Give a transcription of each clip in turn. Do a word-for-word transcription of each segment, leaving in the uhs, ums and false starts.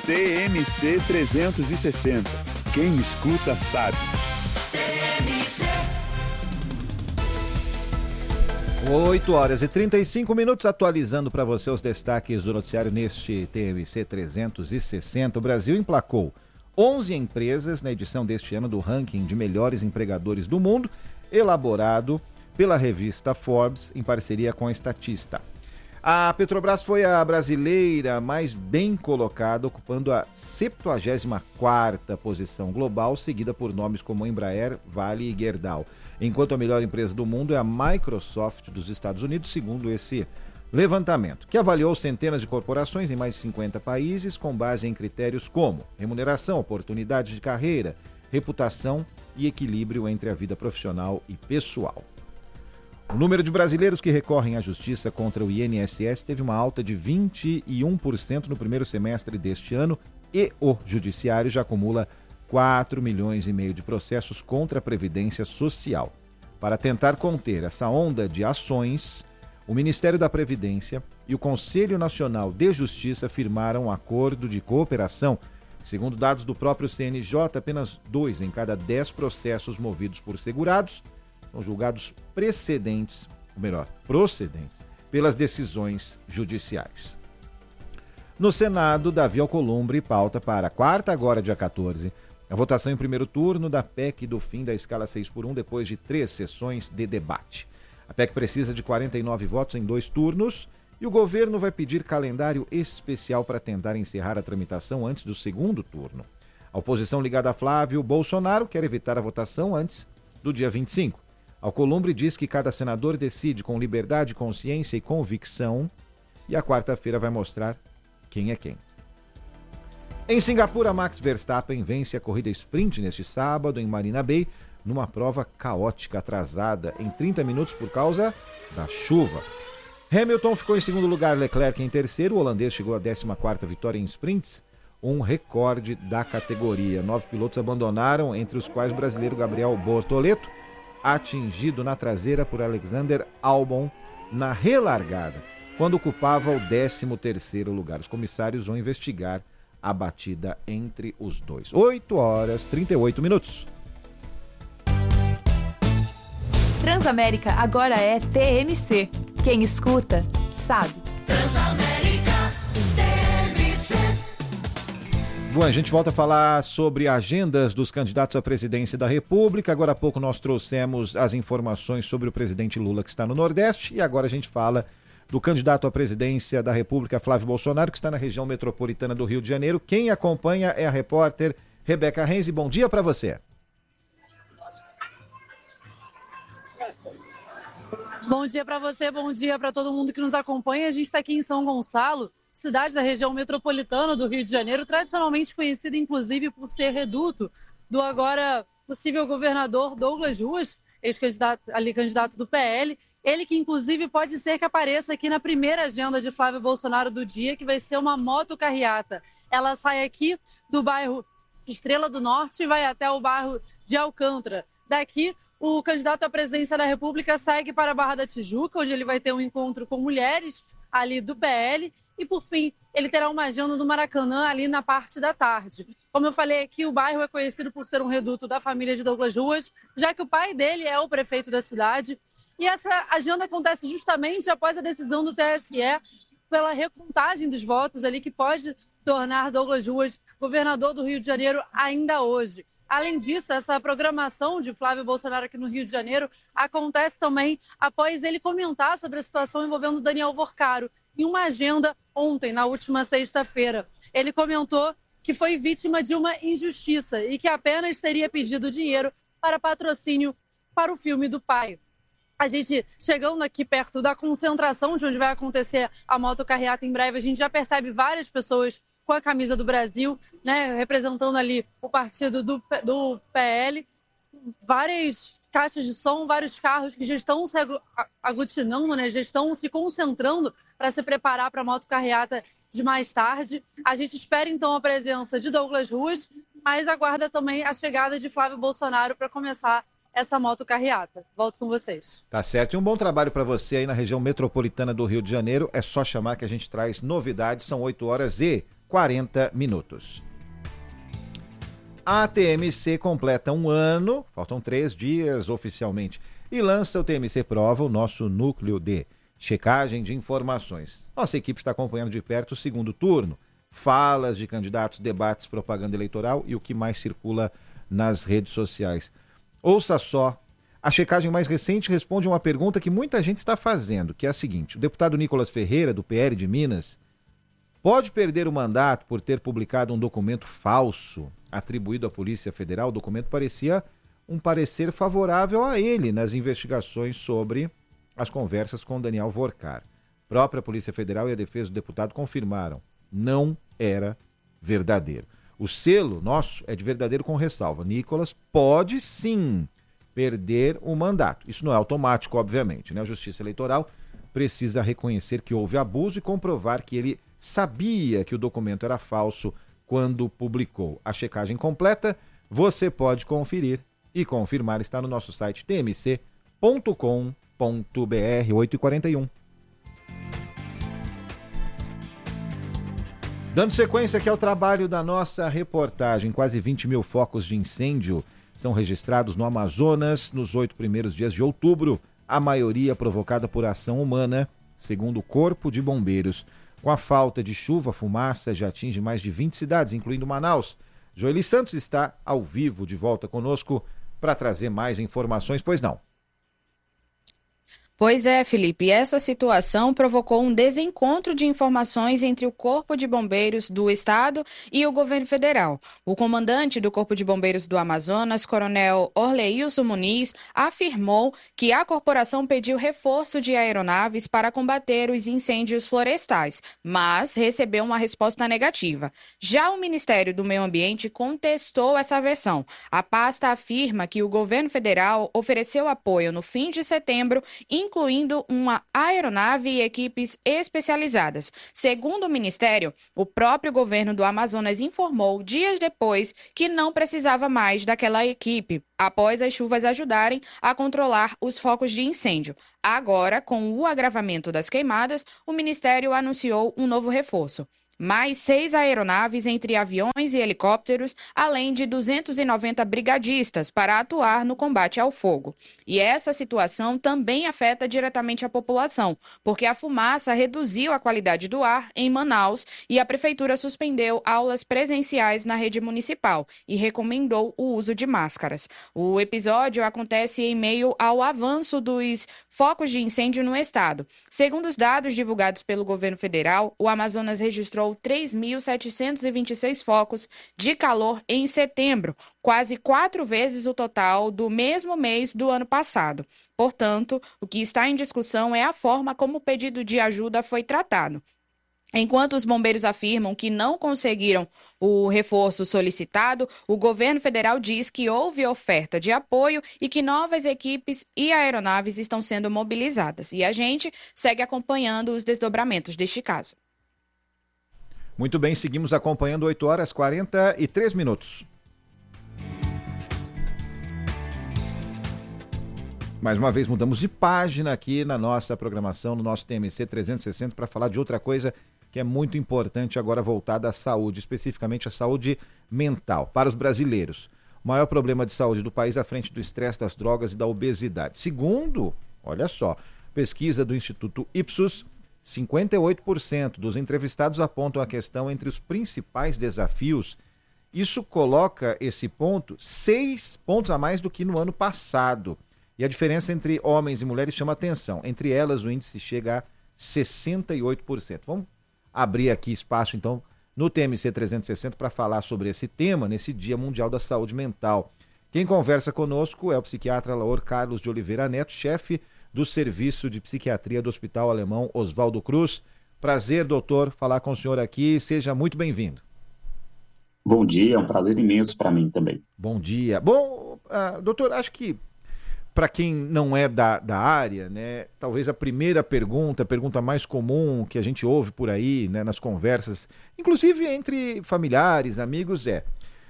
T M C trezentos e sessenta. Quem escuta sabe. oito horas e trinta e cinco minutos, atualizando para você os destaques do noticiário neste T M C trezentos e sessenta. O Brasil emplacou onze empresas na edição deste ano do ranking de melhores empregadores do mundo, elaborado pela revista Forbes em parceria com a Statista. A Petrobras foi a brasileira mais bem colocada, ocupando a septuagésima quarta posição global, seguida por nomes como Embraer, Vale e Gerdau. Enquanto a melhor empresa do mundo é a Microsoft dos Estados Unidos, segundo esse levantamento, que avaliou centenas de corporações em mais de cinquenta países com base em critérios como remuneração, oportunidade de carreira, reputação e equilíbrio entre a vida profissional e pessoal. O número de brasileiros que recorrem à justiça contra o I N S S teve uma alta de vinte e um por cento no primeiro semestre deste ano e o judiciário já acumula quatro milhões e meio de processos contra a Previdência Social. Para tentar conter essa onda de ações, o Ministério da Previdência e o Conselho Nacional de Justiça firmaram um acordo de cooperação. Segundo dados do próprio C N J, apenas dois em cada dez processos movidos por segurados são julgados precedentes, ou melhor, procedentes, pelas decisões judiciais. No Senado, Davi Alcolumbre pauta para a quarta, agora dia quatorze, a votação em primeiro turno da P E C do fim da escala seis por um depois de três sessões de debate. A P E C precisa de quarenta e nove votos em dois turnos e o governo vai pedir calendário especial para tentar encerrar a tramitação antes do segundo turno. A oposição ligada a Flávio Bolsonaro quer evitar a votação antes do dia vinte e cinco. Alcolumbre diz que cada senador decide com liberdade, consciência e convicção e a quarta-feira vai mostrar quem é quem. Em Singapura, Max Verstappen vence a corrida sprint neste sábado em Marina Bay, numa prova caótica atrasada em trinta minutos por causa da chuva. Hamilton ficou em segundo lugar, Leclerc em terceiro, o holandês chegou à décima quarta vitória em sprints, um recorde da categoria. Nove pilotos abandonaram, entre os quais o brasileiro Gabriel Bortoleto, atingido na traseira por Alexander Albon na relargada, quando ocupava o décimo terceiro lugar. Os comissários vão investigar a batida entre os dois. oito horas e trinta e oito minutos. Transamérica agora é T M C. Quem escuta, sabe. Transamérica T M C. Bom, a gente volta a falar sobre agendas dos candidatos à presidência da República. Agora há pouco nós trouxemos as informações sobre o presidente Lula, que está no Nordeste, e agora a gente fala do candidato à presidência da República, Flávio Bolsonaro, que está na região metropolitana do Rio de Janeiro. Quem acompanha é a repórter Rebeca Renzi. Bom dia para você. Bom dia para você, bom dia para todo mundo que nos acompanha. A gente está aqui em São Gonçalo, cidade da região metropolitana do Rio de Janeiro, tradicionalmente conhecida inclusive por ser reduto do agora possível governador Douglas Ruas, ex-candidato ali, candidato do P L. Ele que inclusive pode ser que apareça aqui na primeira agenda de Flávio Bolsonaro do dia, que vai ser uma motocarreata. Ela sai aqui do bairro Estrela do Norte e vai até o bairro de Alcântara. Daqui, o candidato à presidência da República segue para a Barra da Tijuca, onde ele vai ter um encontro com mulheres ali do P L. E, por fim, ele terá uma agenda no Maracanã ali na parte da tarde. Como eu falei aqui, o bairro é conhecido por ser um reduto da família de Douglas Ruas, já que o pai dele é o prefeito da cidade. E essa agenda acontece justamente após a decisão do T S E pela recontagem dos votos ali, que pode tornar Douglas Ruas governador do Rio de Janeiro ainda hoje. Além disso, essa programação de Flávio Bolsonaro aqui no Rio de Janeiro acontece também após ele comentar sobre a situação envolvendo Daniel Vorcaro em uma agenda ontem, na última sexta-feira. Ele comentou que foi vítima de uma injustiça e que apenas teria pedido dinheiro para patrocínio para o filme do pai. A gente, chegando aqui perto da concentração de onde vai acontecer a motocarreata em breve, a gente já percebe várias pessoas com a camisa do Brasil, né, representando ali o partido do, do P L, várias caixas de som, vários carros que já estão se aglutinando, né, já estão se concentrando para se preparar para a motocarreata de mais tarde. A gente espera, então, a presença de Douglas Ruas, mas aguarda também a chegada de Flávio Bolsonaro para começar essa motocarreata. Volto com vocês. Tá certo. E um bom trabalho para você aí na região metropolitana do Rio de Janeiro. É só chamar que a gente traz novidades. São oito horas e quarenta minutos. A T M C completa um ano, faltam três dias oficialmente, e lança o T M C Prova, o nosso núcleo de checagem de informações. Nossa equipe está acompanhando de perto o segundo turno, falas de candidatos, debates, propaganda eleitoral e o que mais circula nas redes sociais. Ouça só, a checagem mais recente responde a uma pergunta que muita gente está fazendo, que é a seguinte: o deputado Nicolas Ferreira, do P L de Minas, pode perder o mandato por ter publicado um documento falso atribuído à Polícia Federal? O documento parecia um parecer favorável a ele nas investigações sobre as conversas com Daniel Vorcar. A própria Polícia Federal e a defesa do deputado confirmaram: não era verdadeiro. O selo nosso é de verdadeiro com ressalva. Nicolas pode sim perder o mandato. Isso não é automático, obviamente, né? A Justiça Eleitoral precisa reconhecer que houve abuso e comprovar que ele sabia que o documento era falso quando publicou. A checagem completa você pode conferir e confirmar, está no nosso site t m c ponto com ponto b r. oito e quarenta e um. Dando sequência aqui ao trabalho da nossa reportagem, quase vinte mil focos de incêndio são registrados no Amazonas nos oito primeiros dias de outubro, a maioria provocada por ação humana, segundo o Corpo de Bombeiros. Com a falta de chuva, a fumaça já atinge mais de vinte cidades, incluindo Manaus. Joeli Santos está ao vivo, de volta conosco, para trazer mais informações, pois não? Pois é, Felipe, essa situação provocou um desencontro de informações entre o Corpo de Bombeiros do Estado e o governo federal. O comandante do Corpo de Bombeiros do Amazonas, coronel Orleilson Muniz, afirmou que a corporação pediu reforço de aeronaves para combater os incêndios florestais, mas recebeu uma resposta negativa. Já o Ministério do Meio Ambiente contestou essa versão. A pasta afirma que o governo federal ofereceu apoio no fim de setembro, incluindo uma aeronave e equipes especializadas. Segundo o Ministério, o próprio governo do Amazonas informou dias depois que não precisava mais daquela equipe, após as chuvas ajudarem a controlar os focos de incêndio. Agora, com o agravamento das queimadas, o Ministério anunciou um novo reforço. Mais seis aeronaves entre aviões e helicópteros, além de duzentos e noventa brigadistas para atuar no combate ao fogo. E essa situação também afeta diretamente a população, porque a fumaça reduziu a qualidade do ar em Manaus e a prefeitura suspendeu aulas presenciais na rede municipal e recomendou o uso de máscaras. O episódio acontece em meio ao avanço dos focos de incêndio no estado. Segundo os dados divulgados pelo governo federal, o Amazonas registrou três mil setecentos e vinte e seis focos de calor em setembro, quase quatro vezes o total do mesmo mês do ano passado. Portanto, o que está em discussão é a forma como o pedido de ajuda foi tratado. Enquanto os bombeiros afirmam que não conseguiram o reforço solicitado, o governo federal diz que houve oferta de apoio e que novas equipes e aeronaves estão sendo mobilizadas. E a gente segue acompanhando os desdobramentos deste caso. Muito bem, seguimos acompanhando, oito horas e quarenta e três minutos. Mais uma vez mudamos de página aqui na nossa programação, no nosso T M C trezentos e sessenta, para falar de outra coisa que é muito importante agora, voltada à saúde, especificamente à saúde mental, para os brasileiros. O maior problema de saúde do país à frente do estresse, das drogas e da obesidade. Segundo, olha só, pesquisa do Instituto Ipsos, cinquenta e oito por cento dos entrevistados apontam a questão entre os principais desafios. Isso coloca esse ponto seis pontos a mais do que no ano passado. E a diferença entre homens e mulheres chama atenção. Entre elas, o índice chega a sessenta e oito por cento. Vamos abrir aqui espaço, então, no T M C trezentos e sessenta para falar sobre esse tema, nesse Dia Mundial da Saúde Mental. Quem conversa conosco é o psiquiatra Laor Carlos de Oliveira Neto, chefe do Serviço de Psiquiatria do Hospital Alemão Oswaldo Cruz. Prazer, doutor, falar com o senhor aqui. Seja muito bem-vindo. Bom dia, é um prazer imenso para mim também. Bom dia. Bom, uh, doutor, acho que para quem não é da, da área, né, talvez a primeira pergunta, a pergunta mais comum que a gente ouve por aí, né, nas conversas, inclusive entre familiares, amigos, é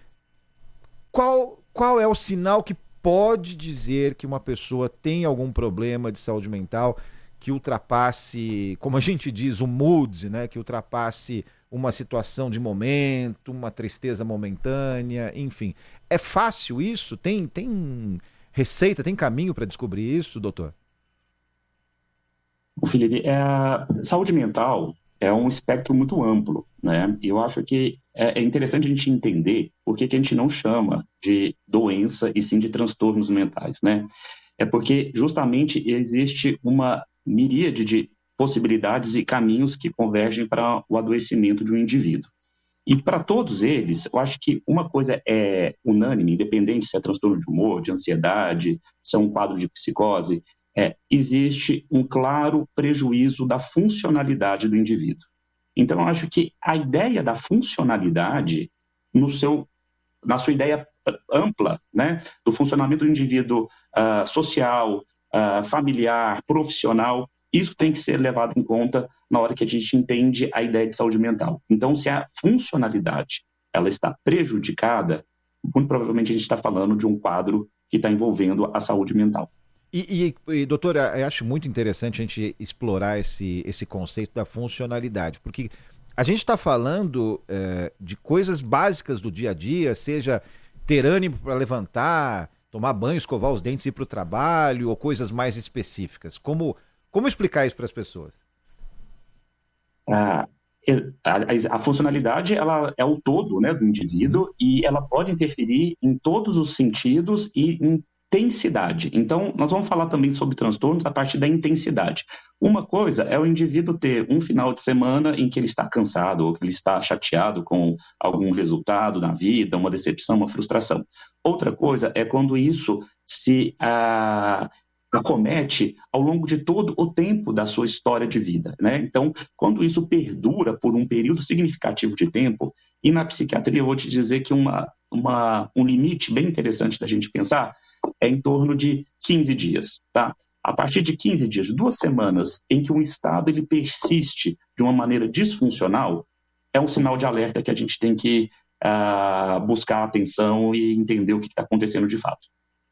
qual, qual é o sinal que pode dizer que uma pessoa tem algum problema de saúde mental que ultrapasse, como a gente diz, o mood, né, que ultrapasse uma situação de momento, uma tristeza momentânea, enfim. É fácil isso? Tem, tem receita, tem caminho para descobrir isso, doutor? O Felipe, é, a saúde mental é um espectro muito amplo, né? E eu acho que é, é interessante a gente entender por que, que a gente não chama de doença e sim de transtornos mentais, né? É porque justamente existe uma miríade de possibilidades e caminhos que convergem para o adoecimento de um indivíduo. E para todos eles, eu acho que uma coisa é unânime, independente se é transtorno de humor, de ansiedade, se é um quadro de psicose, é, existe um claro prejuízo da funcionalidade do indivíduo. Então, eu acho que a ideia da funcionalidade, no seu, na sua ideia ampla, né, do funcionamento do indivíduo uh, social, uh, familiar, profissional, isso tem que ser levado em conta na hora que a gente entende a ideia de saúde mental. Então, se a funcionalidade ela está prejudicada, muito provavelmente a gente está falando de um quadro que está envolvendo a saúde mental. E, e, e doutora, eu acho muito interessante a gente explorar esse, esse conceito da funcionalidade, porque a gente está falando é, de coisas básicas do dia a dia, seja ter ânimo para levantar, tomar banho, escovar os dentes e ir para o trabalho, ou coisas mais específicas. Como, como explicar isso para as pessoas? A, a, a funcionalidade ela é o todo, né, do indivíduo, e ela pode interferir em todos os sentidos e em intensidade. Então, nós vamos falar também sobre transtornos a partir da intensidade. Uma coisa é o indivíduo ter um final de semana em que ele está cansado ou que ele está chateado com algum resultado na vida, uma decepção, uma frustração. Outra coisa é quando isso se ah, acomete ao longo de todo o tempo da sua história de vida, né? Então, quando isso perdura por um período significativo de tempo, e na psiquiatria eu vou te dizer que uma, uma, um limite bem interessante da gente pensar é em torno de quinze dias, tá? A partir de quinze dias, duas semanas, em que um estado ele persiste de uma maneira disfuncional, é um sinal de alerta que a gente tem que uh, buscar atenção e entender o que está acontecendo de fato.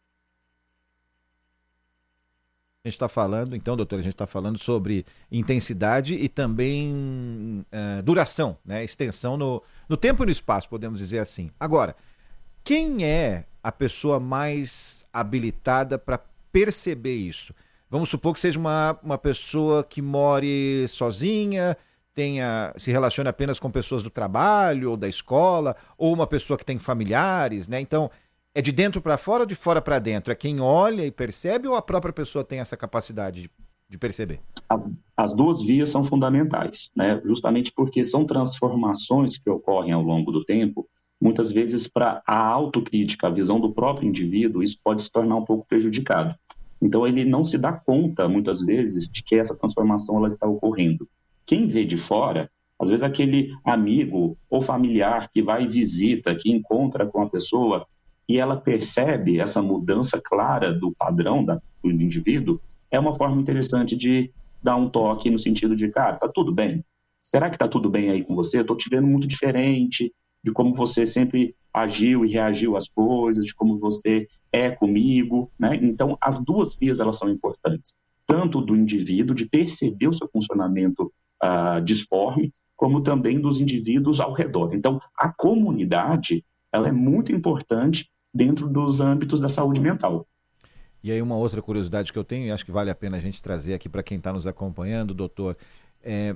A gente está falando, então, doutor, a gente está falando sobre intensidade e também uh, duração, né? Extensão no, no tempo e no espaço, podemos dizer assim. Agora, quem é a pessoa mais habilitada para perceber isso? Vamos supor que seja uma, uma pessoa que more sozinha, tenha, se relacione apenas com pessoas do trabalho ou da escola, ou uma pessoa que tem familiares, né? Então, é de dentro para fora ou de fora para dentro? É quem olha e percebe ou a própria pessoa tem essa capacidade de, de perceber? As, as duas vias são fundamentais, né? Justamente porque são transformações que ocorrem ao longo do tempo. Muitas vezes, para a autocrítica, a visão do próprio indivíduo, isso pode se tornar um pouco prejudicado. Então, ele não se dá conta, muitas vezes, de que essa transformação ela está ocorrendo. Quem vê de fora, às vezes aquele amigo ou familiar que vai e visita, que encontra com a pessoa, e ela percebe essa mudança clara do padrão da, do indivíduo, é uma forma interessante de dar um toque no sentido de, cara, tá tudo bem? Será que tá tudo bem aí com você? Eu tô te vendo muito diferente de como você sempre agiu e reagiu às coisas, de como você é comigo, né? Então, as duas vias, elas são importantes. Tanto do indivíduo, de perceber o seu funcionamento uh, disforme, como também dos indivíduos ao redor. Então, a comunidade, ela é muito importante dentro dos âmbitos da saúde mental. E aí uma outra curiosidade que eu tenho, e acho que vale a pena a gente trazer aqui para quem está nos acompanhando, doutor, é...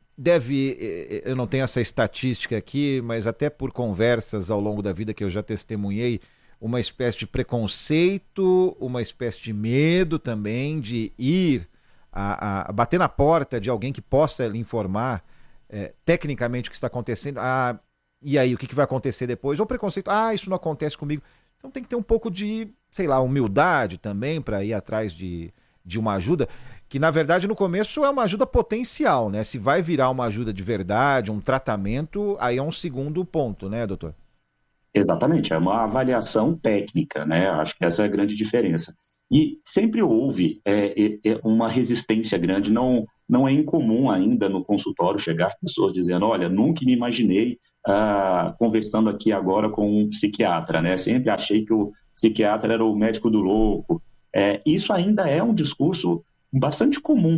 Deve, eu não tenho essa estatística aqui, mas até por conversas ao longo da vida que eu já testemunhei, uma espécie de preconceito, uma espécie de medo também de ir a, a bater na porta de alguém que possa lhe informar é, tecnicamente o que está acontecendo. Ah, e aí, o que, que vai acontecer depois? Ou preconceito, ah, isso não acontece comigo. Então tem que ter um pouco de, sei lá, humildade também para ir atrás de, de uma ajuda. Que, na verdade, no começo é uma ajuda potencial, né? Se vai virar uma ajuda de verdade, um tratamento, aí é um segundo ponto, né, doutor? Exatamente, é uma avaliação técnica, né? Acho que essa é a grande diferença. E sempre houve é, é, uma resistência grande, não, não é incomum ainda no consultório chegar pessoas dizendo, olha, nunca me imaginei ah, conversando aqui agora com um psiquiatra, né? Sempre achei que o psiquiatra era o médico do louco. É, isso ainda é um discurso bastante comum.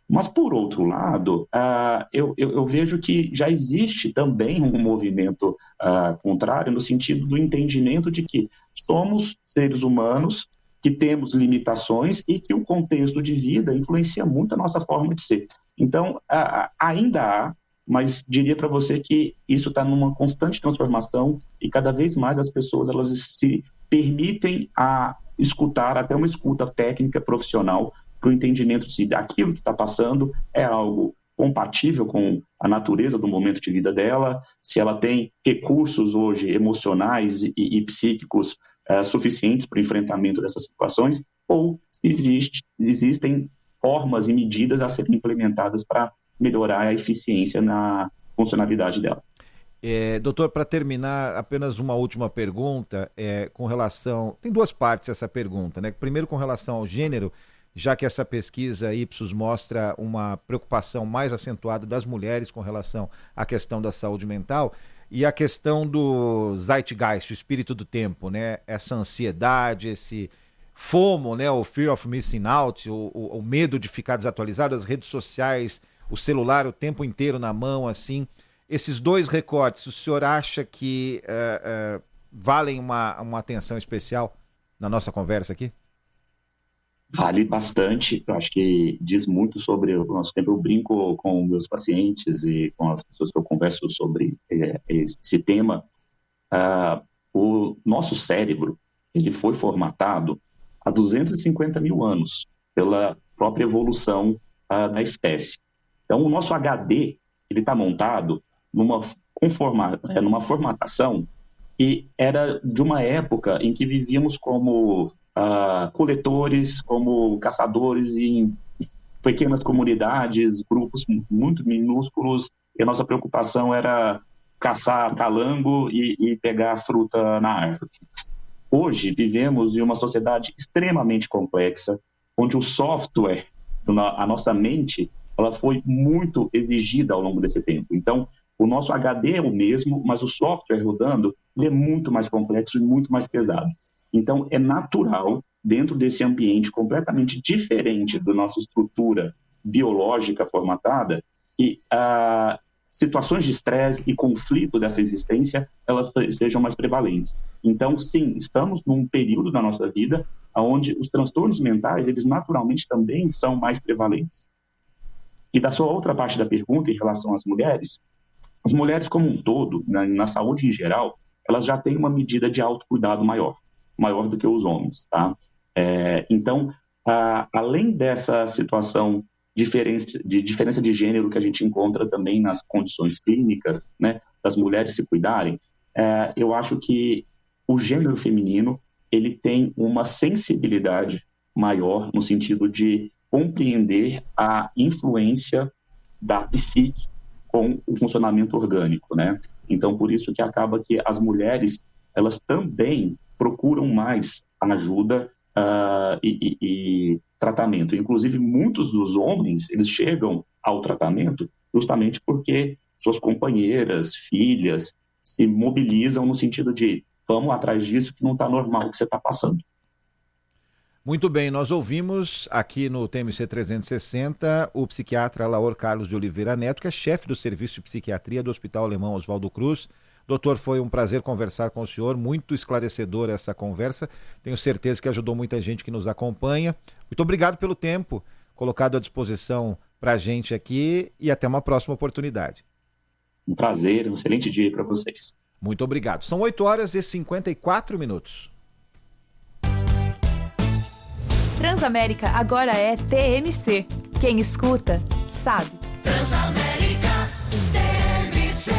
Mas, por outro lado, uh, eu, eu, eu vejo que já existe também um movimento uh, contrário, no sentido do entendimento de que somos seres humanos, que temos limitações e que o contexto de vida influencia muito a nossa forma de ser. Então, uh, ainda há, mas diria para você que isso está numa constante transformação e cada vez mais as pessoas elas se permitem a escutar, até uma escuta técnica profissional, para o entendimento se aquilo que está passando é algo compatível com a natureza do momento de vida dela, se ela tem recursos hoje emocionais e, e psíquicos uh, suficientes para o enfrentamento dessas situações, ou se existe, existem formas e medidas a serem implementadas para melhorar a eficiência na funcionalidade dela. É, doutor, para terminar, apenas uma última pergunta é, com relação... Tem duas partes essa pergunta, né? Primeiro, com relação ao gênero, já que essa pesquisa Ipsos mostra uma preocupação mais acentuada das mulheres com relação à questão da saúde mental e a questão do zeitgeist, o espírito do tempo, né? Essa ansiedade, esse FOMO, né? O fear of missing out, o, o, o medo de ficar desatualizado, as redes sociais, o celular o tempo inteiro na mão, assim. Esses dois recortes, o senhor acha que uh, uh, valem uma, uma atenção especial na nossa conversa aqui? Vale bastante, eu acho que diz muito sobre o nosso tempo. Eu brinco com meus pacientes e com as pessoas que eu converso sobre é, esse tema. Uh, o nosso cérebro, ele foi formatado há duzentos e cinquenta mil anos pela própria evolução uh, da espécie. Então, o nosso H D, ele está montado numa, conforma, é, numa formatação que era de uma época em que vivíamos como... Uh, coletores, como caçadores em pequenas comunidades, grupos muito minúsculos, e a nossa preocupação era caçar calango e, e pegar fruta na árvore. Hoje, vivemos em uma sociedade extremamente complexa, onde o software, a nossa mente, ela foi muito exigida ao longo desse tempo. Então, o nosso H D é o mesmo, mas o software rodando ele é muito mais complexo e muito mais pesado. Então, é natural, dentro desse ambiente completamente diferente da nossa estrutura biológica formatada, que ah, situações de estresse e conflito dessa existência, elas sejam mais prevalentes. Então, sim, estamos num período da nossa vida onde os transtornos mentais, eles naturalmente também são mais prevalentes. E da sua outra parte da pergunta, em relação às mulheres, as mulheres como um todo, na, na saúde em geral, elas já têm uma medida de autocuidado maior. maior do que os homens, tá? É, então, a, além dessa situação diferença, de diferença de gênero que a gente encontra também nas condições clínicas, né, das mulheres se cuidarem, é, eu acho que o gênero feminino, ele tem uma sensibilidade maior no sentido de compreender a influência da psique com o funcionamento orgânico, né? Então, por isso que acaba que as mulheres, elas também procuram mais ajuda uh, e, e, e tratamento. Inclusive, muitos dos homens, eles chegam ao tratamento justamente porque suas companheiras, filhas, se mobilizam no sentido de vamos atrás disso que não está normal o que você está passando. Muito bem, nós ouvimos aqui no T M C trezentos e sessenta o psiquiatra Laor Carlos de Oliveira Neto, que é chefe do Serviço de Psiquiatria do Hospital Alemão Oswaldo Cruz. Doutor, foi um prazer conversar com o senhor, muito esclarecedora essa conversa, tenho certeza que ajudou muita gente que nos acompanha. Muito obrigado pelo tempo colocado à disposição para a gente aqui e até uma próxima oportunidade. Um prazer, um excelente dia para vocês. Muito obrigado. São oito horas e cinquenta e quatro minutos. Transamérica agora é T M C. Quem escuta, sabe. Transamérica T M C.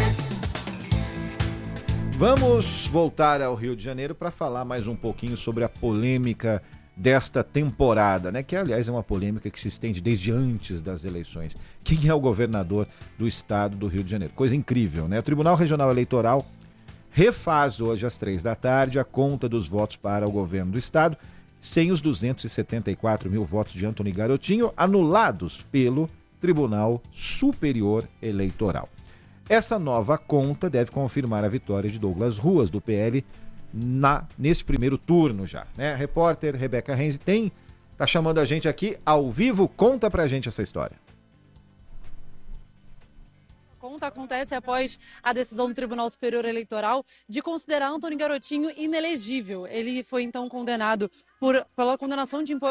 Vamos voltar ao Rio de Janeiro para falar mais um pouquinho sobre a polêmica desta temporada, né? Que, aliás, é uma polêmica que se estende desde antes das eleições. Quem é o governador do estado do Rio de Janeiro? Coisa incrível, né? O Tribunal Regional Eleitoral refaz hoje às três da tarde a conta dos votos para o governo do estado, sem os duzentos e setenta e quatro mil votos de Antony Garotinho, anulados pelo Tribunal Superior Eleitoral. Essa nova conta deve confirmar a vitória de Douglas Ruas, do P L, na, nesse primeiro turno já, né? A repórter Rebeca Renzi tem, tá chamando a gente aqui ao vivo, conta pra gente essa história. conta acontece após a decisão do Tribunal Superior Eleitoral de considerar Antônio Garotinho inelegível. Ele foi então condenado por, pela condenação de impo,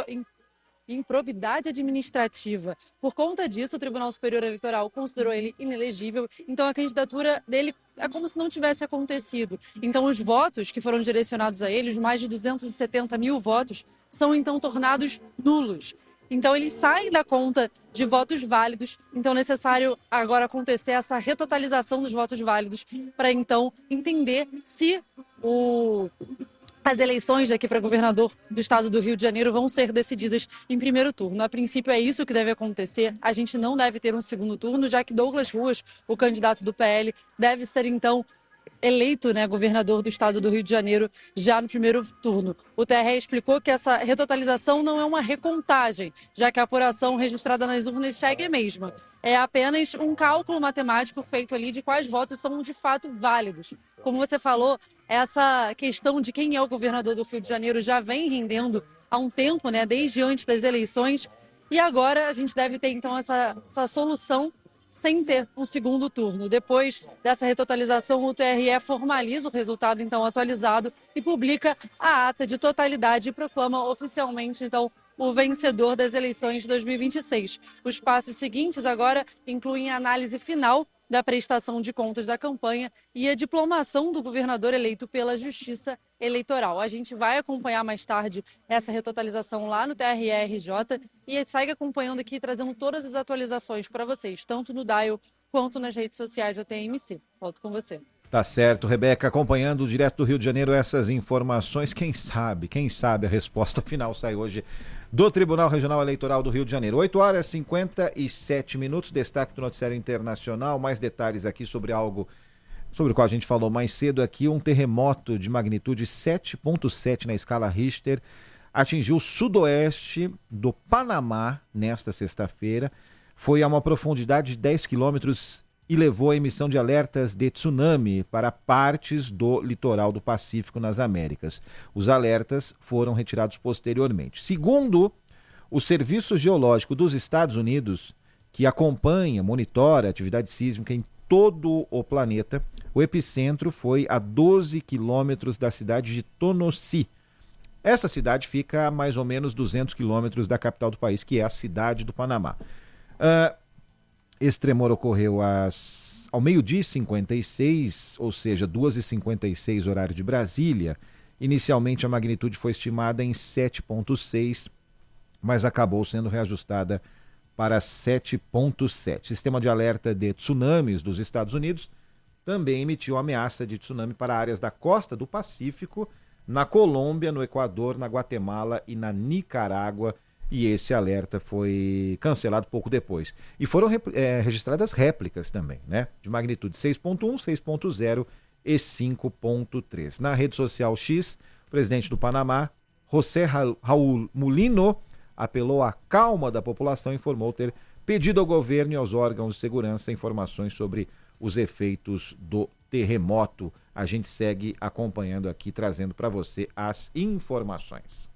improbidade administrativa. Por conta disso, o Tribunal Superior Eleitoral considerou ele inelegível, então a candidatura dele é como se não tivesse acontecido. Então os votos que foram direcionados a ele, os mais de duzentos e setenta mil votos, são então tornados nulos. Então eles saem da conta de votos válidos, então é necessário agora acontecer essa retotalização dos votos válidos para então entender se o... as eleições daqui para governador do estado do Rio de Janeiro vão ser decididas em primeiro turno. A princípio é isso que deve acontecer, a gente não deve ter um segundo turno, já que Douglas Ruas, o candidato do P L, deve ser então eleito, né, governador do estado do Rio de Janeiro já no primeiro turno. O T R E explicou que essa retotalização não é uma recontagem, já que a apuração registrada nas urnas segue a mesma. É apenas um cálculo matemático feito ali de quais votos são de fato válidos. Como você falou, essa questão de quem é o governador do Rio de Janeiro já vem rendendo há um tempo, né, desde antes das eleições, e agora a gente deve ter então essa, essa solução sem ter um segundo turno. Depois dessa retotalização, o T R E formaliza o resultado então atualizado e publica a ata de totalidade e proclama oficialmente então o vencedor das eleições de dois mil e vinte e seis. Os passos seguintes agora incluem a análise final da prestação de contas da campanha e a diplomação do governador eleito pela Justiça Eleitoral. A gente vai acompanhar mais tarde essa retotalização lá no T R E R J e segue acompanhando aqui, trazendo todas as atualizações para vocês, tanto no Dial quanto nas redes sociais da T M C. Volto com você. Tá certo, Rebeca, acompanhando direto do Rio de Janeiro essas informações. Quem sabe, quem sabe a resposta final sai hoje do Tribunal Regional Eleitoral do Rio de Janeiro. oito horas e cinquenta e sete minutos, destaque do noticiário internacional, mais detalhes aqui sobre algo sobre o qual a gente falou mais cedo aqui. Um terremoto de magnitude sete ponto sete na escala Richter atingiu o sudoeste do Panamá nesta sexta-feira. Foi a uma profundidade de dez quilômetros e levou à emissão de alertas de tsunami para partes do litoral do Pacífico nas Américas. Os alertas foram retirados posteriormente. Segundo o Serviço Geológico dos Estados Unidos, que acompanha, monitora a atividade sísmica em todo o planeta, o epicentro foi a doze quilômetros da cidade de Tonosí. Essa cidade fica a mais ou menos duzentos quilômetros da capital do país, que é a cidade do Panamá. Uh, Esse tremor ocorreu às, ao meio-dia e cinquenta e seis, ou seja, duas e cinquenta e seis horário de Brasília. Inicialmente a magnitude foi estimada em sete ponto seis, mas acabou sendo reajustada para sete ponto sete. O Sistema de Alerta de Tsunamis dos Estados Unidos também emitiu ameaça de tsunami para áreas da costa do Pacífico, na Colômbia, no Equador, na Guatemala e na Nicarágua. E esse alerta foi cancelado pouco depois. E foram é, registradas réplicas também, né? De magnitude seis ponto um, seis ponto zero e cinco ponto três. Na rede social X, o presidente do Panamá, José Raul Mulino, apelou à calma da população e informou ter pedido ao governo e aos órgãos de segurança informações sobre os efeitos do terremoto. A gente segue acompanhando aqui, trazendo para você as informações.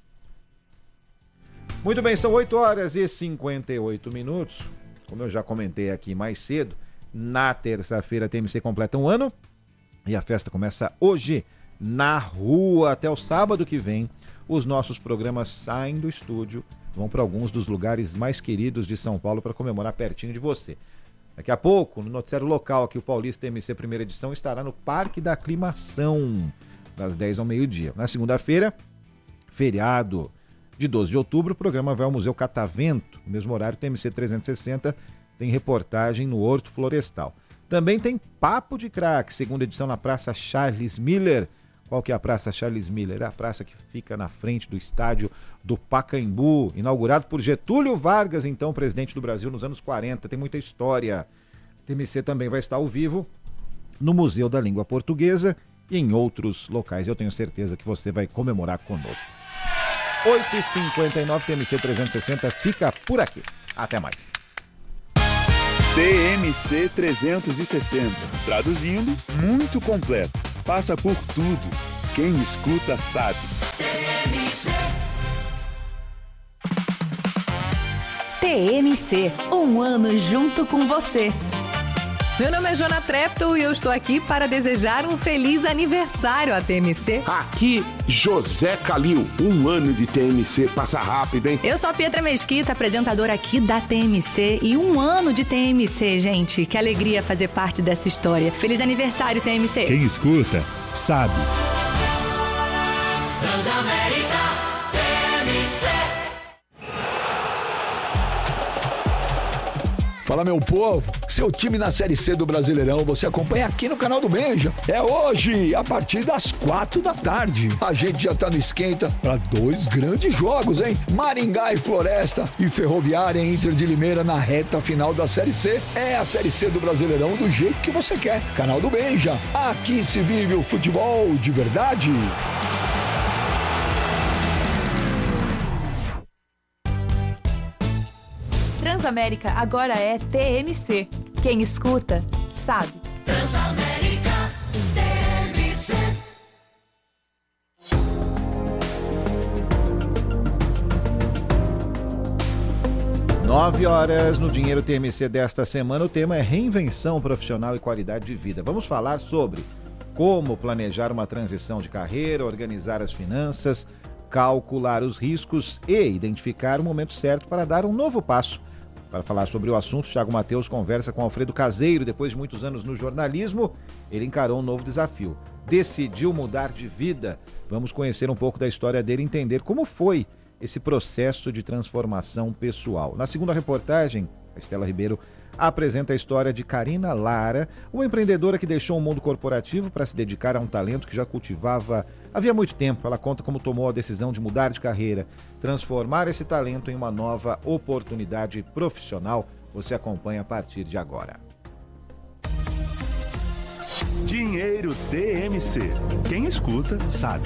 Muito bem, são oito horas e cinquenta e oito minutos. Como eu já comentei aqui mais cedo, na terça-feira a T M C completa um ano e a festa começa hoje na rua. Até o sábado que vem, os nossos programas saem do estúdio, vão para alguns dos lugares mais queridos de São Paulo para comemorar pertinho de você. Daqui a pouco, no noticiário local aqui, o Paulista T M C Primeira Edição estará no Parque da Aclimação, das dez ao meio-dia. Na segunda-feira, feriado de doze de outubro, o programa vai ao Museu Catavento. No mesmo horário, T M C trezentos e sessenta tem reportagem no Horto Florestal. Também tem Papo de Craque, segunda edição na Praça Charles Miller. Qual que é a Praça Charles Miller? É a praça que fica na frente do estádio do Pacaembu, inaugurado por Getúlio Vargas, então presidente do Brasil nos anos quarenta. Tem muita história. T M C também vai estar ao vivo no Museu da Língua Portuguesa e em outros locais. Eu tenho certeza que você vai comemorar conosco. oito e cinquenta e nove, T M C trezentos e sessenta fica por aqui. Até mais. T M C trezentos e sessenta, traduzindo, muito completo. Passa por tudo. Quem escuta sabe. T M C, um ano junto com você. Meu nome é Jona Trepto e eu estou aqui para desejar um feliz aniversário à T M C. Aqui, José Calil. Um ano de T M C passa rápido, hein? Eu sou a Pietra Mesquita, apresentadora aqui da T M C. E um ano de T M C, gente. Que alegria fazer parte dessa história. Feliz aniversário, T M C. Quem escuta, sabe. Transamérica T M C. Fala, meu povo, seu time na Série C do Brasileirão você acompanha aqui no canal do Benja. É hoje, a partir das quatro da tarde. A gente já tá no esquenta para dois grandes jogos, hein? Maringá e Floresta e Ferroviária e Inter de Limeira na reta final da Série C. É a Série C do Brasileirão do jeito que você quer. Canal do Benja, aqui se vive o futebol de verdade. Transamérica agora é T M C. Quem escuta, sabe. Transamérica T M C. Nove horas no Dinheiro T M C desta semana. O tema é reinvenção profissional e qualidade de vida. Vamos falar sobre como planejar uma transição de carreira, organizar as finanças, calcular os riscos e identificar o momento certo para dar um novo passo. Para falar sobre o assunto, Thiago Mateus conversa com Alfredo Caseiro. Depois de muitos anos no jornalismo, ele encarou um novo desafio. Decidiu mudar de vida. Vamos conhecer um pouco da história dele e entender como foi esse processo de transformação pessoal. Na segunda reportagem, a Estela Ribeiro apresenta a história de Karina Lara, uma empreendedora que deixou o mundo corporativo para se dedicar a um talento que já cultivava havia muito tempo. Ela conta como tomou a decisão de mudar de carreira, transformar esse talento em uma nova oportunidade profissional. Você acompanha a partir de agora. Dinheiro T M C. Quem escuta, sabe.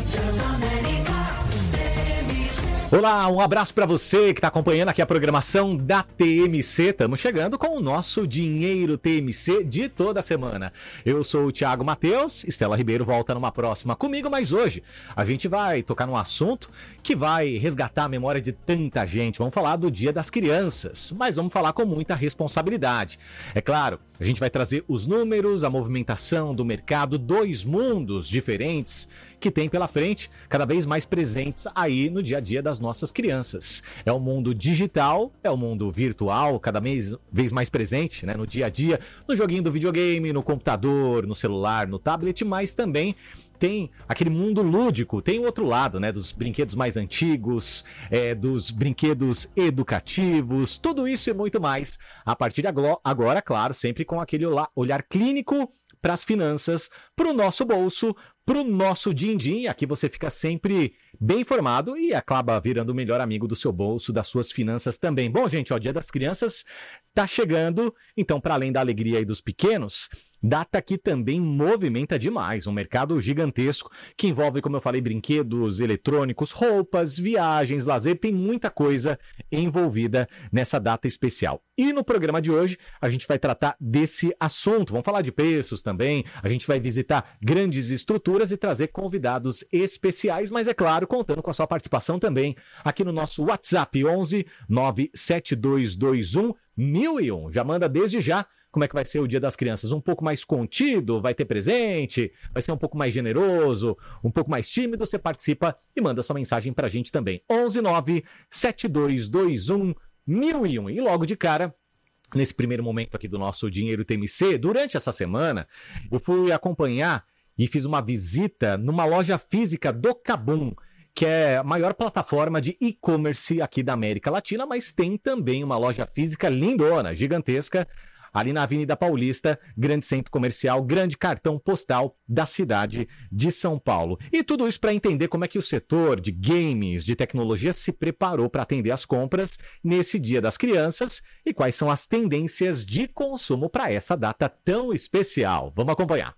Olá, um abraço para você que está acompanhando aqui a programação da T M C. Estamos chegando com o nosso Dinheiro T M C de toda semana. Eu sou o Thiago Mateus, Estela Ribeiro volta numa próxima comigo, mas hoje a gente vai tocar num assunto que vai resgatar a memória de tanta gente. Vamos falar do Dia das Crianças, mas vamos falar com muita responsabilidade. É claro, a gente vai trazer os números, a movimentação do mercado, dois mundos diferentes que tem pela frente, cada vez mais presentes aí no dia a dia das nossas crianças. É o mundo digital, é o mundo virtual, cada vez, vez mais presente, né, no dia a dia, no joguinho do videogame, no computador, no celular, no tablet, mas também tem aquele mundo lúdico, tem o outro lado, né, dos brinquedos mais antigos, é, dos brinquedos educativos, tudo isso e muito mais. A partir de agora, claro, sempre com aquele olhar clínico para as finanças, para o nosso bolso, para o nosso din-din. Aqui você fica sempre bem informado e acaba virando o melhor amigo do seu bolso, das suas finanças também. Bom, gente, ó, o Dia das Crianças tá chegando, então, para além da alegria aí dos pequenos, data que também movimenta demais, um mercado gigantesco que envolve, como eu falei, brinquedos eletrônicos, roupas, viagens, lazer, tem muita coisa envolvida nessa data especial. E no programa de hoje a gente vai tratar desse assunto, vamos falar de preços também, a gente vai visitar grandes estruturas e trazer convidados especiais, mas é claro, contando com a sua participação também aqui no nosso WhatsApp onze nove sete dois dois um mil e um. Já manda desde já como é que vai ser o Dia das Crianças. Um pouco mais contido, vai ter presente, vai ser um pouco mais generoso, um pouco mais tímido. Você participa e manda sua mensagem pra gente também. onze nove sete dois dois um mil e um. E logo de cara, nesse primeiro momento aqui do nosso Dinheiro T M C, durante essa semana, eu fui acompanhar e fiz uma visita numa loja física do Kabum, que é a maior plataforma de e-commerce aqui da América Latina, mas tem também uma loja física lindona, gigantesca, ali na Avenida Paulista, grande centro comercial, grande cartão postal da cidade de São Paulo. E tudo isso para entender como é que o setor de games, de tecnologia, se preparou para atender as compras nesse Dia das Crianças e quais são as tendências de consumo para essa data tão especial. Vamos acompanhar.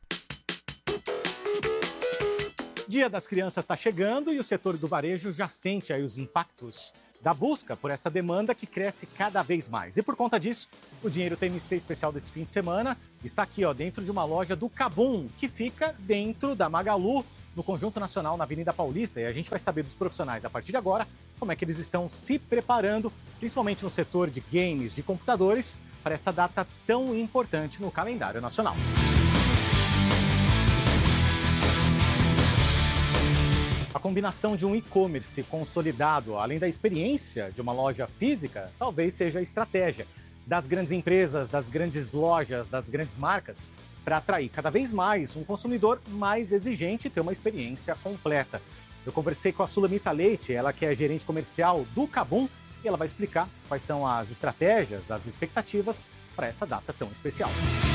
Dia das Crianças está chegando e o setor do varejo já sente aí os impactos da busca por essa demanda que cresce cada vez mais. E por conta disso, o Dinheiro T M C especial desse fim de semana está aqui, ó, dentro de uma loja do Kabum, que fica dentro da Magalu, no Conjunto Nacional, na Avenida Paulista. E a gente vai saber dos profissionais a partir de agora como é que eles estão se preparando, principalmente no setor de games, de computadores, para essa data tão importante no calendário nacional. A combinação de um e-commerce consolidado, além da experiência de uma loja física, talvez seja a estratégia das grandes empresas, das grandes lojas, das grandes marcas, para atrair cada vez mais um consumidor mais exigente e ter uma experiência completa. Eu conversei com a Sulamita Leite, ela que é gerente comercial do KaBuM, e ela vai explicar quais são as estratégias, as expectativas para essa data tão especial.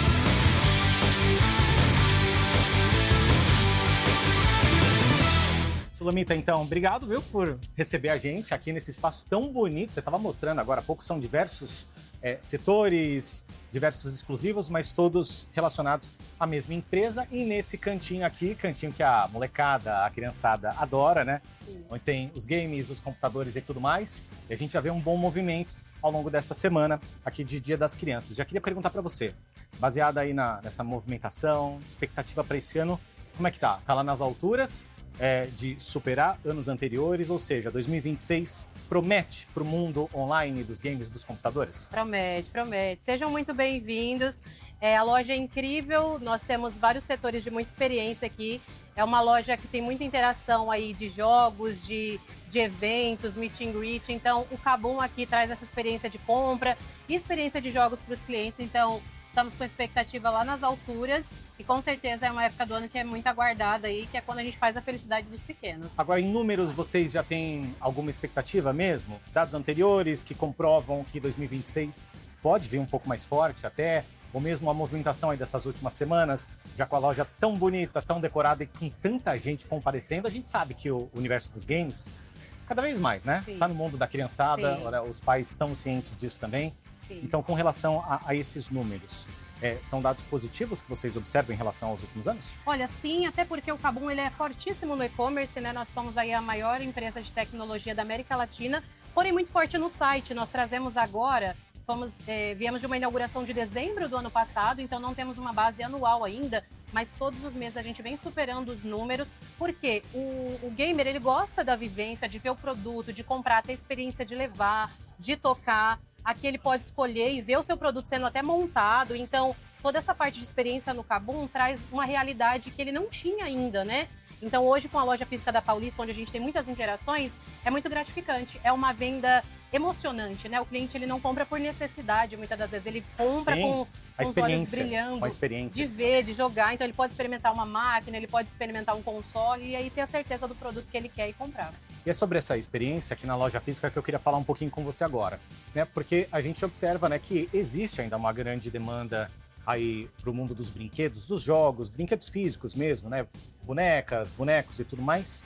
Sulamita, então, obrigado, viu, por receber a gente aqui nesse espaço tão bonito. Você estava mostrando agora há pouco, são diversos é, setores, diversos exclusivos, mas todos relacionados à mesma empresa. E nesse cantinho aqui, cantinho que a molecada, a criançada adora, né? Sim. Onde tem os games, os computadores e tudo mais. E a gente já vê um bom movimento ao longo dessa semana aqui de Dia das Crianças. Já queria perguntar para você, baseada aí na, nessa movimentação, expectativa para esse ano, como é que tá? Tá lá nas alturas? É, de superar anos anteriores, ou seja, dois mil e vinte e seis promete para o mundo online dos games e dos computadores? Promete, promete. Sejam muito bem-vindos. É, a loja é incrível, nós temos vários setores de muita experiência aqui. É uma loja que tem muita interação aí de jogos, de, de eventos, meet and greet. Então, o KaBuM aqui traz essa experiência de compra e experiência de jogos para os clientes. Então, estamos com expectativa lá nas alturas e com certeza é uma época do ano que é muito aguardada aí, que é quando a gente faz a felicidade dos pequenos. Agora, em números, vocês já têm alguma expectativa mesmo? Dados anteriores que comprovam que dois mil e vinte e seis pode vir um pouco mais forte até, ou mesmo a movimentação aí dessas últimas semanas, já com a loja tão bonita, tão decorada e com tanta gente comparecendo, a gente sabe que o universo dos games, cada vez mais, né? Sim. Tá no mundo da criançada, olha, os pais estão cientes disso também. Sim. Então, com relação a, a esses números, é, são dados positivos que vocês observam em relação aos últimos anos? Olha, sim, até porque o KaBuM ele é fortíssimo no e-commerce, né? Nós somos aí a maior empresa de tecnologia da América Latina, porém muito forte no site. Nós trazemos agora, fomos, é, viemos de uma inauguração de dezembro do ano passado, então não temos uma base anual ainda, mas todos os meses a gente vem superando os números, porque o, o gamer ele gosta da vivência, de ver o produto, de comprar, ter experiência de levar, de tocar. Aqui ele pode escolher e ver o seu produto sendo até montado. Então, toda essa parte de experiência no KaBuM traz uma realidade que ele não tinha ainda, né? Então, hoje, com a loja física da Paulista, onde a gente tem muitas interações, é muito gratificante. É uma venda emocionante, né? O cliente ele não compra por necessidade, muitas das vezes. Ele compra Sim, com, com os olhos brilhando, a experiência. de ver, de jogar. Então, ele pode experimentar uma máquina, ele pode experimentar um console e aí ter a certeza do produto que ele quer e comprar. E é sobre essa experiência aqui na loja física que eu queria falar um pouquinho com você agora, né? Porque a gente observa, né, que existe ainda uma grande demanda aí para o mundo dos brinquedos, dos jogos, brinquedos físicos mesmo, né? Bonecas, bonecos e tudo mais.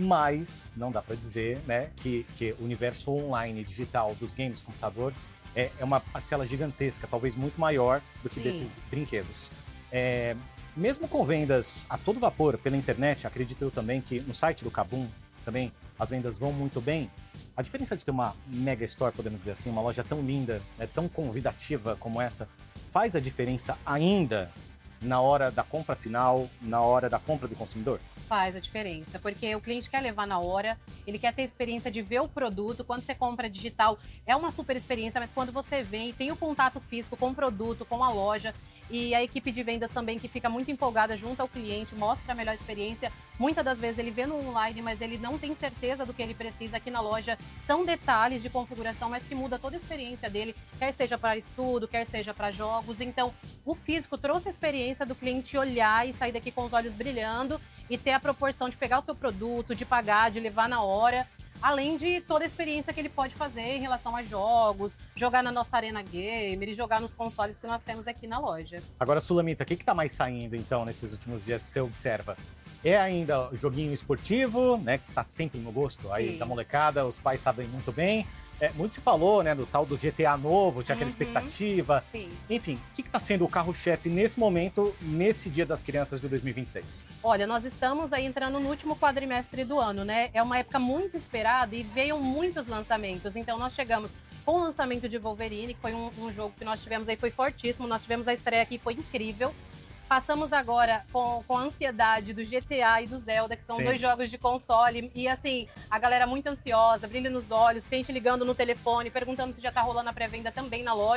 Mas não dá para dizer, né, que, que o universo online digital dos games computador é, é uma parcela gigantesca, talvez muito maior do que Sim. desses brinquedos. É, mesmo com vendas a todo vapor pela internet, acredito eu também que no site do KaBuM também as vendas vão muito bem. A diferença de ter uma mega store, podemos dizer assim, uma loja tão linda, né, tão convidativa como essa, faz a diferença ainda na hora da compra final, na hora da compra do consumidor? Faz a diferença, porque o cliente quer levar na hora, ele quer ter a experiência de ver o produto. Quando você compra digital, é uma super experiência, mas quando você vem e tem o contato físico com o produto, com a loja, e a equipe de vendas também que fica muito empolgada junto ao cliente, mostra a melhor experiência. Muitas das vezes ele vê no online, mas ele não tem certeza do que ele precisa. Aqui na loja são detalhes de configuração, mas que muda toda a experiência dele, quer seja para estudo, quer seja para jogos. Então, o físico trouxe a experiência do cliente olhar e sair daqui com os olhos brilhando e ter a proporção de pegar o seu produto, de pagar, de levar na hora. Além de toda a experiência que ele pode fazer em relação a jogos, jogar na nossa Arena Gamer e jogar nos consoles que nós temos aqui na loja. Agora, Sulamita, o que está mais saindo, então, nesses últimos dias que você observa? É ainda o joguinho esportivo, né, que está sempre no gosto aí Sim. da molecada, os pais sabem muito bem. É, muito se falou, né, do tal do G T A novo, tinha aquela uhum. expectativa. Sim. Enfim, o que está sendo o carro-chefe nesse momento, nesse Dia das Crianças de dois mil e vinte e seis? Olha, nós estamos aí entrando no último quadrimestre do ano, né? É uma época muito esperada e veio muitos lançamentos. Então, nós chegamos com o lançamento de Wolverine, que foi um, um jogo que nós tivemos aí, foi fortíssimo. Nós tivemos a estreia aqui, foi incrível. Passamos agora com, com a ansiedade do G T A e do Zelda, que são Sim. dois jogos de console. E assim, a galera muito ansiosa, brilho nos olhos, cliente ligando no telefone, perguntando se já tá rolando a pré-venda também na loja.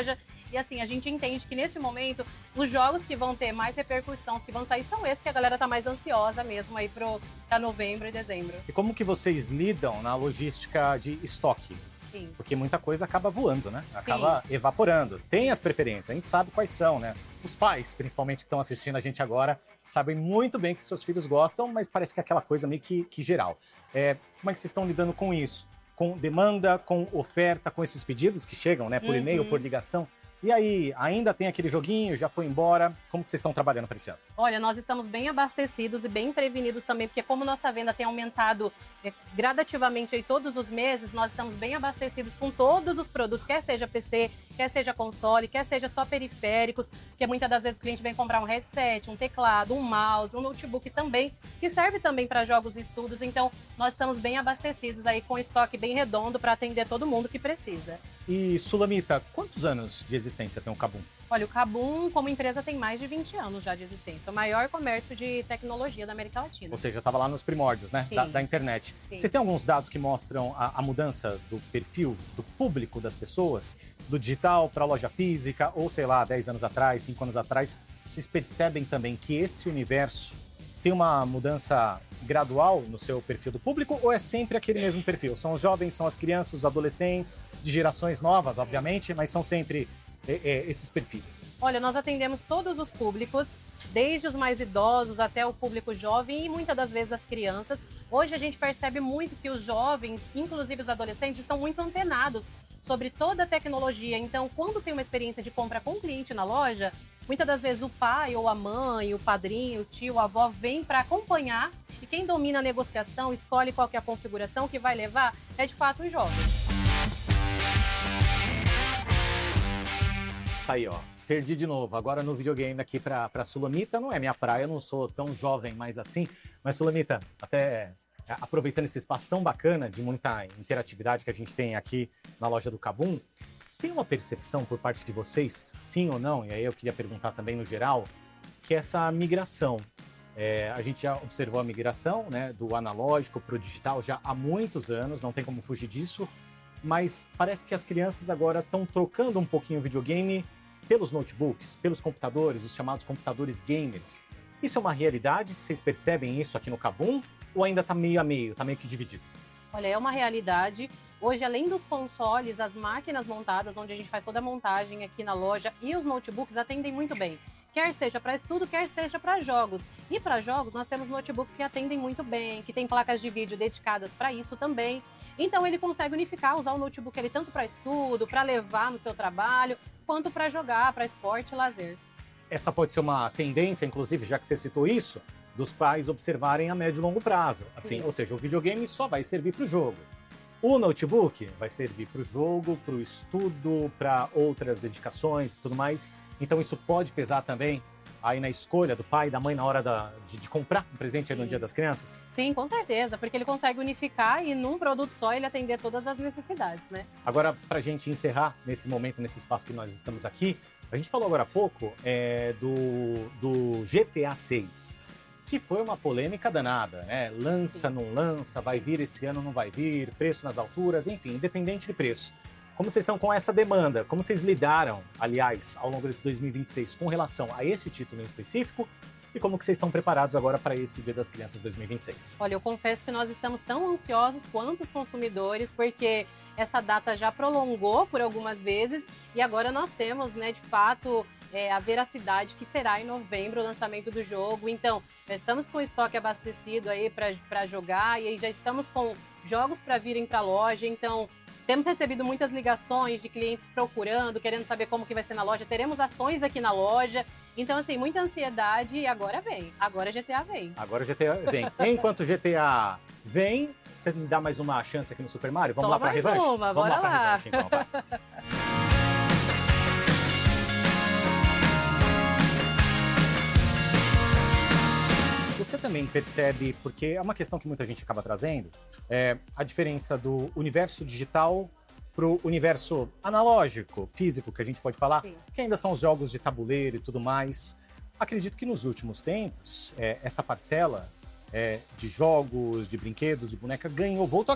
E assim, a gente entende que nesse momento, os jogos que vão ter mais repercussão, que vão sair, são esses que a galera tá mais ansiosa mesmo aí pro, pra novembro e dezembro. E como que vocês lidam na logística de estoque? Sim. Porque muita coisa acaba voando, né? Acaba Sim. evaporando. Tem as preferências, a gente sabe quais são, né? Os pais, principalmente, que estão assistindo a gente agora, sabem muito bem que seus filhos gostam, mas parece que é aquela coisa meio que, que geral. É, como é que vocês estão lidando com isso? Com demanda, com oferta, com esses pedidos que chegam, né? Por uhum. e-mail, por ligação. E aí, ainda tem aquele joguinho, já foi embora? Como que vocês estão trabalhando para esse ano? Olha, nós estamos bem abastecidos e bem prevenidos também, porque como nossa venda tem aumentado é, gradativamente aí todos os meses, nós estamos bem abastecidos com todos os produtos, quer seja P C, quer seja console, quer seja só periféricos, porque muitas das vezes o cliente vem comprar um headset, um teclado, um mouse, um notebook também, que serve também para jogos e estudos, então nós estamos bem abastecidos aí com estoque bem redondo para atender todo mundo que precisa. E Sulamita, quantos anos de existência tem o Kabum? Olha, o Kabum, como empresa, tem mais de vinte anos já de existência. O maior comércio de tecnologia da América Latina. Ou seja, estava lá nos primórdios, né? Da, da internet. Sim. Vocês têm alguns dados que mostram a, a mudança do perfil, do público das pessoas, do digital para a loja física, ou sei lá, dez anos atrás, cinco anos atrás? Vocês percebem também que esse universo tem uma mudança gradual no seu perfil do público, ou é sempre aquele mesmo perfil? São os jovens, são as crianças, os adolescentes, de gerações novas, obviamente, mas são sempre é, é, esses perfis? Olha, nós atendemos todos os públicos, desde os mais idosos até o público jovem e muitas das vezes as crianças. Hoje a gente percebe muito que os jovens, inclusive os adolescentes, estão muito antenados sobre toda a tecnologia. Então, quando tem uma experiência de compra com o cliente na loja, muitas das vezes o pai ou a mãe, o padrinho, o tio, a avó vem para acompanhar e quem domina a negociação, escolhe qual que é a configuração que vai levar, é de fato os jovens. Aí, ó, perdi de novo. Agora no videogame aqui pra, pra Sulamita, não é minha praia, eu não sou tão jovem mais assim. Mas Sulamita, até aproveitando esse espaço tão bacana de muita interatividade que a gente tem aqui na loja do Kabum, tem uma percepção por parte de vocês, sim ou não, e aí eu queria perguntar também no geral, que essa migração, é, a gente já observou a migração, né, do analógico para o digital já há muitos anos, não tem como fugir disso, mas parece que as crianças agora estão trocando um pouquinho o videogame pelos notebooks, pelos computadores, os chamados computadores gamers. Isso é uma realidade? Vocês percebem isso aqui no Kabum? Ou ainda está meio a meio, está meio que dividido? Olha, é uma realidade. Hoje, além dos consoles, as máquinas montadas, onde a gente faz toda a montagem aqui na loja, e os notebooks atendem muito bem. Quer seja para estudo, quer seja para jogos. E para jogos, nós temos notebooks que atendem muito bem, que tem placas de vídeo dedicadas para isso também. Então, ele consegue unificar, usar o notebook ele tanto para estudo, para levar no seu trabalho, quanto para jogar, para esporte e lazer. Essa pode ser uma tendência, inclusive, já que você citou isso, dos pais observarem a médio e longo prazo. Assim, ou seja, o videogame só vai servir para o jogo. O notebook vai servir para o jogo, para o estudo, para outras dedicações e tudo mais. Então isso pode pesar também aí na escolha do pai e da mãe na hora da, de, de comprar um presente aí no Dia das Crianças? Sim, com certeza, porque ele consegue unificar e num produto só ele atender todas as necessidades, né? Agora, para a gente encerrar nesse momento, nesse espaço que nós estamos aqui, a gente falou agora há pouco é, do, do G T A seis. Que foi uma polêmica danada, né? Lança, Sim. não lança, vai vir esse ano, não vai vir, preço nas alturas, enfim, independente de preço. Como vocês estão com essa demanda? Como vocês lidaram, aliás, ao longo desse dois mil e vinte e seis com relação a esse título em específico? E como que vocês estão preparados agora para esse Dia das Crianças dois mil e vinte e seis? Olha, eu confesso que nós estamos tão ansiosos quanto os consumidores, porque essa data já prolongou por algumas vezes e agora nós temos, né, de fato, é, a veracidade que será em novembro o lançamento do jogo. Então, já estamos com o estoque abastecido aí para jogar e aí já estamos com jogos para virem para a loja. Então, temos recebido muitas ligações de clientes procurando, querendo saber como que vai ser na loja. Teremos ações aqui na loja. Então, assim, muita ansiedade e agora vem. Agora G T A vem. Agora G T A vem. Enquanto G T A vem, você me dá mais uma chance aqui no Super Mario? Vamos Só lá para a revanche? Uma, Vamos lá para lá. a revanche, então. Vai. Você também percebe, porque é uma questão que muita gente acaba trazendo, é a diferença do universo digital para o universo analógico, físico, que a gente pode falar, Sim. que ainda são os jogos de tabuleiro e tudo mais. Acredito que nos últimos tempos, é, essa parcela é, de jogos, de brinquedos, de boneca, ganhou, voltou